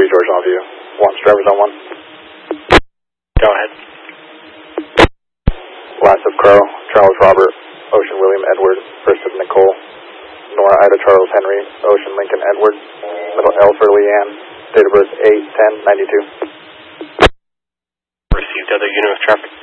George on view. Launch drivers on 1. Go ahead. Last of Crow, Charles Robert, Ocean William Edward, first of Nicole, Nora Ida Charles Henry, Ocean Lincoln Edward, middle L for Leanne, date of birth 8/10/92. Received other unit of traffic.